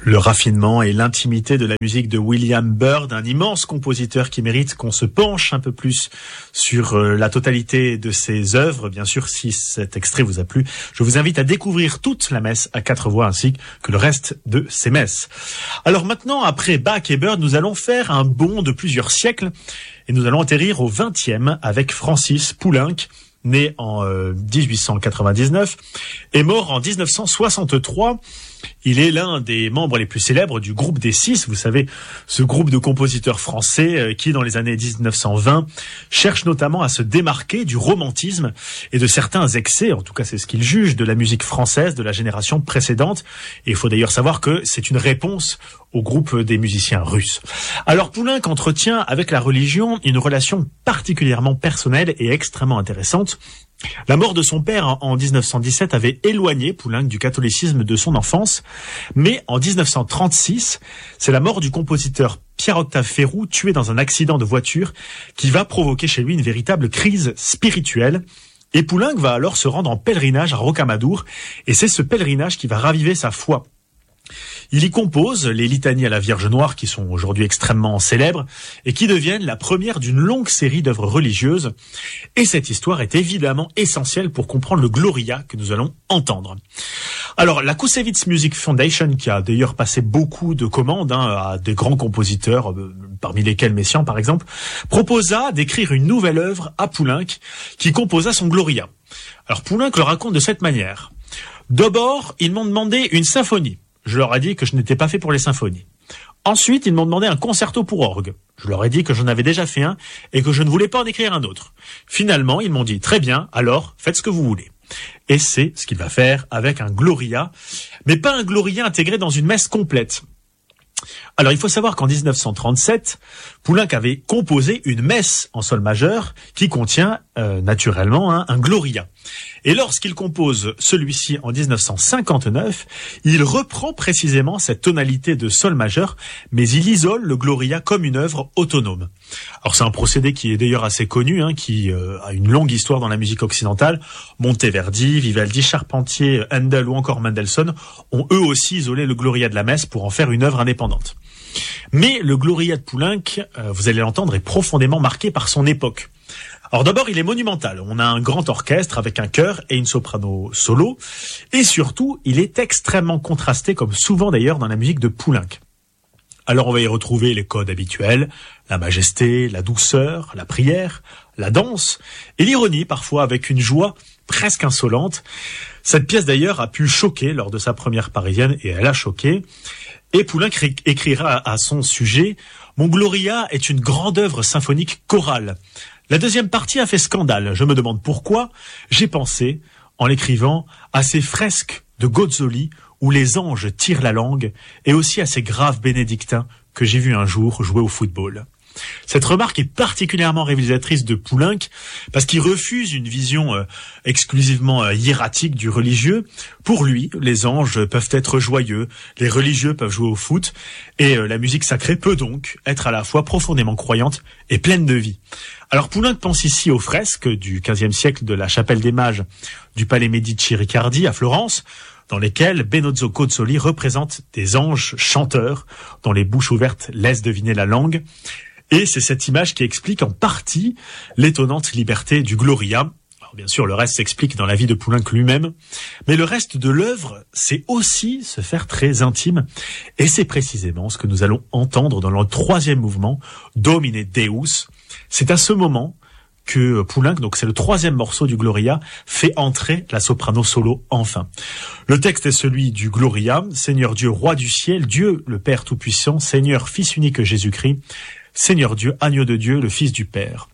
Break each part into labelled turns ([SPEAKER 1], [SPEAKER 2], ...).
[SPEAKER 1] Le raffinement et l'intimité de la musique de William Byrd, un immense compositeur qui mérite qu'on se penche un peu plus sur la totalité de ses œuvres. Bien sûr, si cet extrait vous a plu, je vous invite à découvrir toute la messe à 4 voix ainsi que le reste de ses messes. Alors maintenant, après Bach et Byrd, nous allons faire un bond de plusieurs siècles et nous allons atterrir au XXe avec Francis Poulenc, né en 1899 et mort en 1963. Il est l'un des membres les plus célèbres du groupe des Six, vous savez, ce groupe de compositeurs français qui, dans les années 1920, cherche notamment à se démarquer du romantisme et de certains excès, en tout cas c'est ce qu'il juge, de la musique française de la génération précédente. Et il faut d'ailleurs savoir que c'est une réponse au groupe des musiciens russes. Alors Poulenc entretient avec la religion une relation particulièrement personnelle et extrêmement intéressante. La mort de son père en 1917 avait éloigné Poulenc du catholicisme de son enfance, mais en 1936, c'est la mort du compositeur Pierre-Octave Ferroux, tué dans un accident de voiture, qui va provoquer chez lui une véritable crise spirituelle. Et Poulenc va alors se rendre en pèlerinage à Rocamadour, et c'est ce pèlerinage qui va raviver sa foi. Il y compose les litanies à la Vierge Noire qui sont aujourd'hui extrêmement célèbres et qui deviennent la première d'une longue série d'œuvres religieuses. Et cette histoire est évidemment essentielle pour comprendre le Gloria que nous allons entendre. Alors, la Koussevitzs Music Foundation, qui a d'ailleurs passé beaucoup de commandes à des grands compositeurs, parmi lesquels Messiaen par exemple, proposa d'écrire une nouvelle œuvre à Poulenc qui composa son Gloria. Alors Poulenc le raconte de cette manière. D'abord, ils m'ont demandé une symphonie. Je leur ai dit que je n'étais pas fait pour les symphonies. Ensuite, ils m'ont demandé un concerto pour orgue. Je leur ai dit que j'en avais déjà fait un et que je ne voulais pas en écrire un autre. Finalement, ils m'ont dit « Très bien, alors faites ce que vous voulez ». Et c'est ce qu'il va faire avec un Gloria, mais pas un Gloria intégré dans une messe complète. Alors, il faut savoir qu'en 1937, Poulenc avait composé une messe en sol majeur qui contient naturellement un Gloria. Et lorsqu'il compose celui-ci en 1959, il reprend précisément cette tonalité de sol majeur, mais il isole le Gloria comme une œuvre autonome. Alors c'est un procédé qui est d'ailleurs assez connu, qui a une longue histoire dans la musique occidentale. Monteverdi, Vivaldi, Charpentier, Handel ou encore Mendelssohn ont eux aussi isolé le Gloria de la messe pour en faire une œuvre indépendante. Mais le Gloria de Poulenc, vous allez l'entendre, est profondément marqué par son époque. Alors d'abord, il est monumental. On a un grand orchestre avec un chœur et une soprano solo. Et surtout, il est extrêmement contrasté, comme souvent d'ailleurs dans la musique de Poulenc. Alors on va y retrouver les codes habituels, la majesté, la douceur, la prière, la danse et l'ironie parfois avec une joie presque insolente. Cette pièce d'ailleurs a pu choquer lors de sa première parisienne et elle a choqué. Et Poulenc écrira à son sujet « Mon Gloria est une grande œuvre symphonique chorale. La deuxième partie a fait scandale. Je me demande pourquoi. J'ai pensé, en l'écrivant, à ces fresques de Gozzoli où les anges tirent la langue et aussi à ces graves bénédictins que j'ai vus un jour jouer au football. » Cette remarque est particulièrement révélatrice de Poulenc parce qu'il refuse une vision exclusivement hiératique du religieux. Pour lui, les anges peuvent être joyeux, les religieux peuvent jouer au foot et la musique sacrée peut donc être à la fois profondément croyante et pleine de vie. Alors Poulenc pense ici aux fresques du XVe siècle de la chapelle des mages du palais Medici-Riccardi à Florence, dans lesquels Benozzo Gozzoli représente des anges chanteurs dont les bouches ouvertes laissent deviner la langue. Et c'est cette image qui explique en partie l'étonnante liberté du Gloria. Alors bien sûr, le reste s'explique dans la vie de Poulenc lui-même, mais le reste de l'œuvre, c'est aussi se faire très intime. Et c'est précisément ce que nous allons entendre dans le troisième mouvement, Domine Deus. C'est à ce moment que Poulenc, donc c'est le troisième morceau du Gloria, fait entrer la soprano solo enfin. Le texte est celui du Gloria, Seigneur Dieu, roi du ciel, Dieu le Père Tout-Puissant, Seigneur Fils unique Jésus-Christ, Seigneur Dieu, agneau de Dieu, le Fils du Père.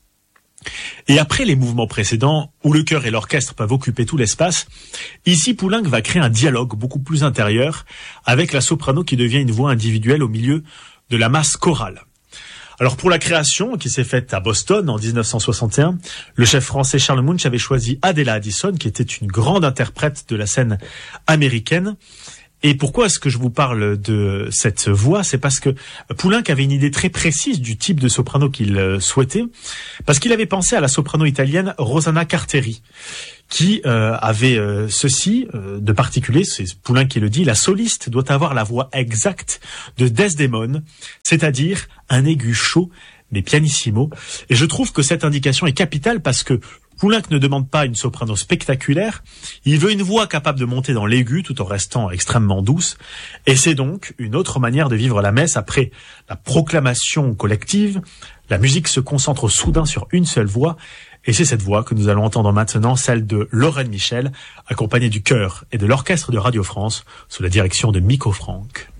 [SPEAKER 1] Et après les mouvements précédents, où le chœur et l'orchestre peuvent occuper tout l'espace, ici Poulenc va créer un dialogue beaucoup plus intérieur avec la soprano qui devient une voix individuelle au milieu de la masse chorale. Alors pour la création, qui s'est faite à Boston en 1961, le chef français Charles Munch avait choisi Adela Addison, qui était une grande interprète de la scène américaine. Et pourquoi est-ce que je vous parle de cette voix? C'est parce que Poulenc avait une idée très précise du type de soprano qu'il souhaitait, parce qu'il avait pensé à la soprano italienne Rosanna Carteri, qui avait ceci de particulier, c'est Poulenc qui le dit: la soliste doit avoir la voix exacte de Desdémone, c'est-à-dire un aigu chaud mais pianissimo. Et je trouve que cette indication est capitale parce que Poulenc ne demande pas une soprano spectaculaire, il veut une voix capable de monter dans l'aigu tout en restant extrêmement douce, et c'est donc une autre manière de vivre la messe. Après la proclamation collective, la musique se concentre soudain sur une seule voix, et c'est cette voix que nous allons entendre maintenant, celle de Lorraine Michel, accompagnée du chœur et de l'orchestre de Radio France, sous la direction de Miko Franck.